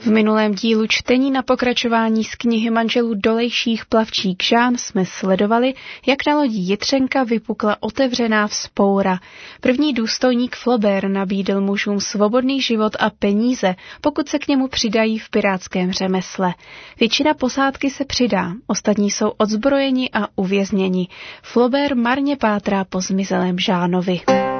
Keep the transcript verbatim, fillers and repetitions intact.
V minulém dílu čtení na pokračování z knihy manželů Dolejších Plavčík Žán jsme sledovali, jak na lodi Jitřenka vypukla otevřená vzpoura. První důstojník Flaubert nabídl mužům svobodný život a peníze, pokud se k němu přidají v pirátském řemesle. Většina posádky se přidá, ostatní jsou odzbrojeni a uvězněni. Flaubert marně pátrá po zmizelém Žánovi.